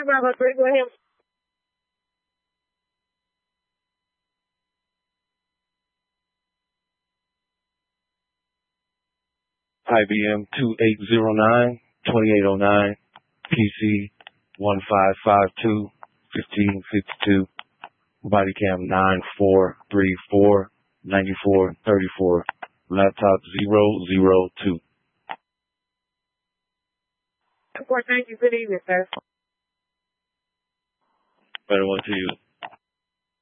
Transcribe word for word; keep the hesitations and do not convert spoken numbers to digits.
Bravo three, go ahead. I B M two eight zero nine, two eight zero nine, P C one five five two, fifteen fifty-two, body cam nine four three four, ninety-four thirty-four, laptop zero zero two. Of course, thank you. Good evening, sir. Better one to you.